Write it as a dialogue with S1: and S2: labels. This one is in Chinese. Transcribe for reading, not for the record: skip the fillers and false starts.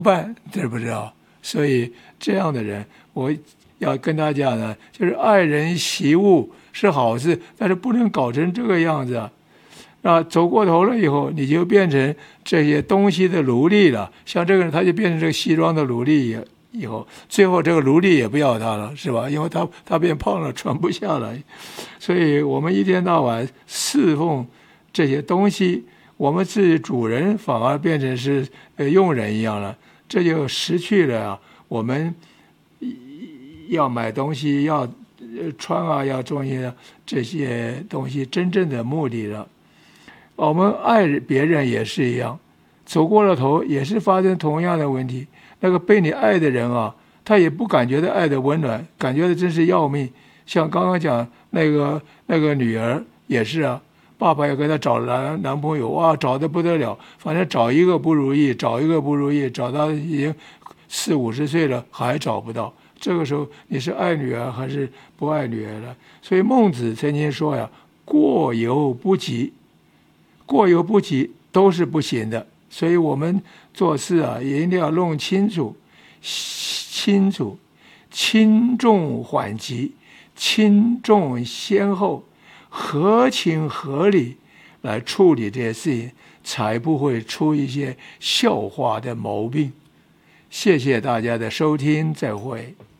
S1: 办，知不知道？所以这样的人，我要跟他讲呢，就是爱人惜物是好事，但是不能搞成这个样子啊。走过头了以后，你就变成这些东西的奴隶了。像这个人，他就变成这个西装的奴隶以后，最后这个奴隶也不要他了，是吧？因为他变胖了，穿不下来。所以我们一天到晚侍奉这些东西，我们是主人，反而变成是佣人一样了，这就失去了我们要买东西、要穿啊、要中意的这些东西真正的目的了。我们爱别人也是一样，走过了头也是发生同样的问题。那个被你爱的人啊，他也不感觉到爱的温暖，感觉的真是要命。像刚刚讲那个女儿也是啊，爸爸要给她找男朋友，哇，找得不得了，反正找一个不如意，找一个不如意，找到已经40-50岁了还找不到。这个时候你是爱女儿还是不爱女儿了？所以孟子曾经说呀，过犹不及。过犹不及都是不行的，所以我们做事也一定要弄清楚，轻重缓急，轻重先后，合情合理来处理这些事情，才不会出一些笑话的毛病。谢谢大家的收听，再会。